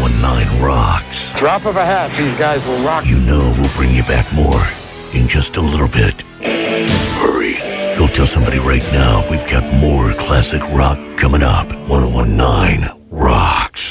1019 rocks. Drop of a hat, these guys will rock. You know we'll bring you back more in just a little bit. Hurry. Go tell somebody right now we've got more classic rock coming up. 1019 Rock.